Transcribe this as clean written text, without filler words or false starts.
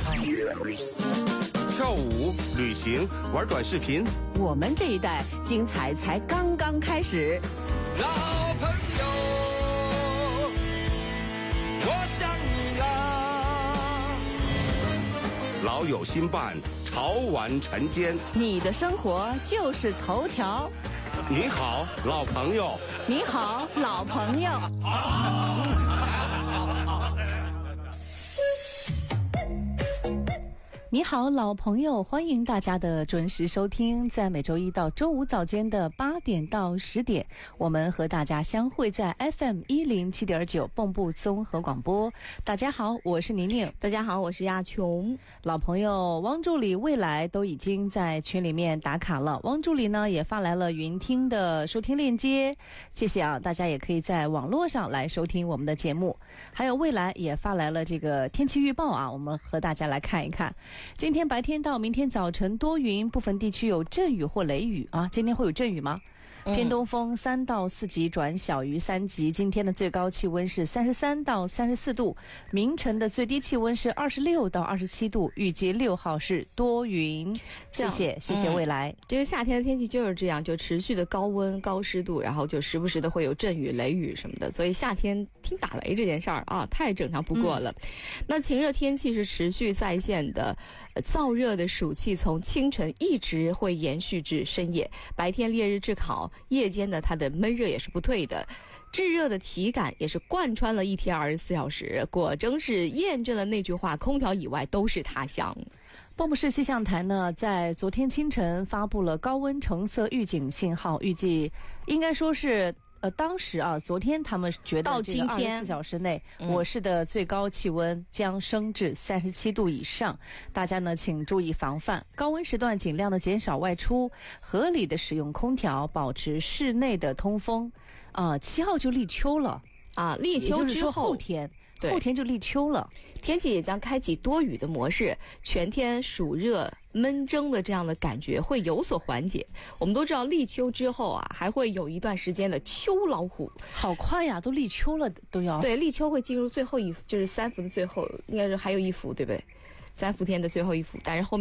跳舞、旅行、玩短视频， 我们这一代精彩才刚刚开始。 老朋友，我想你啦。 老友新伴，潮玩晨间。 你的生活就是头条。 你好，老朋友。 你好，老朋友。你好，老朋友，欢迎大家的准时收听，在每周一到周五早间的8点到10点，我们和大家相会在 FM107.9 蚌埠综合广播。大家好，我是宁宁。 大家好，我是亚琼。 老朋友汪助理、未来都已经在群里面打卡了，汪助理呢也发来了云听的收听链接，谢谢啊，大家也可以在网络上来收听我们的节目。还有未来也发来了这个天气预报啊，我们和大家来看一看。今天白天到明天早晨多云，部分地区有阵雨或雷雨啊。今天会有阵雨吗？偏东风3到4级转小于3级。今天的最高气温是33到34度，明晨的最低气温是26到27度。预计6号是多云。谢谢未来。 这个夏天的天气就是这样，就持续的高温、高湿度，然后就时不时的会有阵雨、雷雨什么的。所以夏天听打雷这件事儿啊，太正常不过了。那晴热天气是持续在线的，燥热的暑气从清晨一直会延续至深夜，白天烈日炙烤，夜间呢它的闷热也是不退的，炙热的体感也是贯穿了一天24小时，果真是验证了那句话，空调以外都是他乡。 蚌埠市气象台呢，在昨天清晨发布了高温橙色预警信号，预计应该说是当时啊，昨天他们觉得这个24小时内，我市的最高气温将升至37度以上。大家呢，请注意防范，高温时段尽量的减少外出，合理的使用空调，保持室内的通风。7号就立秋了啊，立秋之后后天就立秋了， 天气也将开启多雨的模式，全天暑热闷蒸的这样的感觉会有所缓解。我们都知道立秋之后啊，还会有一段时间的秋老虎， 好快呀，都立秋了都要。 对，立秋会进入最后一，就是3伏的最后，应该是还有1伏，对不对？3伏天的最后1伏，但是后面